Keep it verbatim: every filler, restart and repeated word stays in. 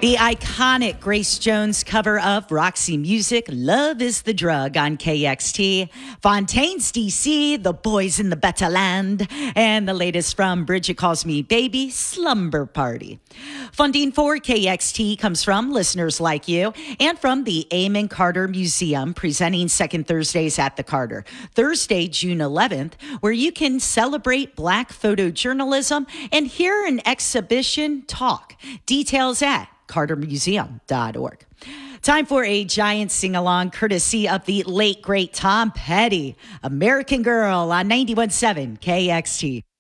The iconic Grace Jones cover of Roxy Music, Love is the Drug on K X T, Fontaine's D C, The Boys in the Better Land, and the latest from Bridget Calls Me Baby, Slumber Party. Funding for K X T comes from listeners like you and from the Amon Carter Museum, presenting second Thursdays at the Carter. Thursday, June eleventh, where you can celebrate Black photojournalism and hear an exhibition talk. Details at carter museum dot org. Time for a Giant sing-along courtesy of the late, great Tom Petty. American Girl on ninety-one point seven K X T.